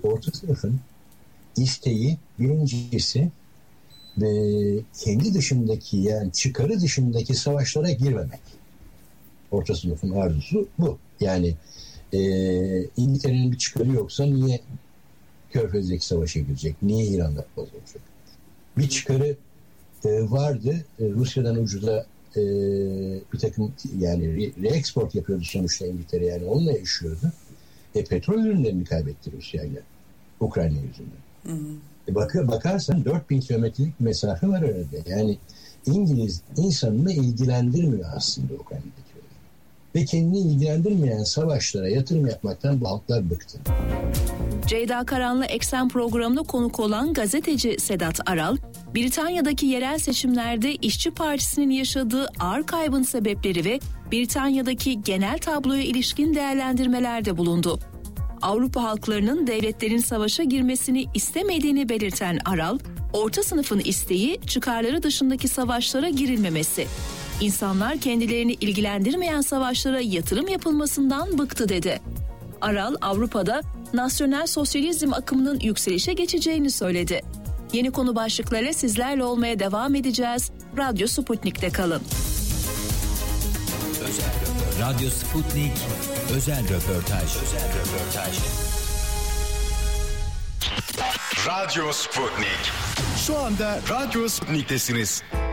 orta sınıfın isteği birincisi kendi dışındaki, yani çıkarı dışındaki savaşlara girmemek. Orta sınıfın arzusu bu. Yani İngiltere'nin bir çıkarı yoksa niye Körfez'deki savaşa girecek? Niye İran'da bozulacak? Bir çıkarı vardı. Rusya'dan ucuza bir takım, yani re-export yapıyordu sonuçta İngiltere, yani onunla yaşıyordu. Petrol ürünlerini kaybetti Rusya ile Ukrayna yüzünden. Bakarsan 4000 kilometrelik mesafe var arada. Yani İngiliz insanını ilgilendirmiyor aslında Ukrayna'daki olay. Ve kendini ilgilendirmeyen savaşlara yatırım yapmaktan bu halklar bıktı. Ceyda Karan'la Eksen programına konuk olan gazeteci Sedat Aral, Britanya'daki yerel seçimlerde İşçi Partisi'nin yaşadığı ağır kaybın sebepleri ve Britanya'daki genel tabloya ilişkin değerlendirmelerde bulundu. Avrupa halklarının devletlerin savaşa girmesini istemediğini belirten Aral, orta sınıfın isteği çıkarları dışındaki savaşlara girilmemesi. İnsanlar kendilerini ilgilendirmeyen savaşlara yatırım yapılmasından bıktı dedi. Aral, Avrupa'da nasyonel sosyalizm akımının yükselişe geçeceğini söyledi. Yeni konu başlıklarıyla sizlerle olmaya devam edeceğiz. Radyo Sputnik'te kalın. Radyo Sputnik özel röportaj. Radyo Sputnik. Şu anda Radyo Sputnik'tesiniz.